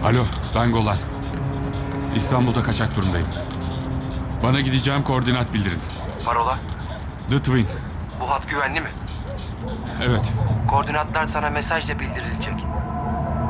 Alo, ben Golan. İstanbul'da kaçak durumdayım. Bana gideceğim koordinat bildirin. Parola, The Twin. bu hat güvenli mi? Evet. Koordinatlar sana mesajla bildirilecek.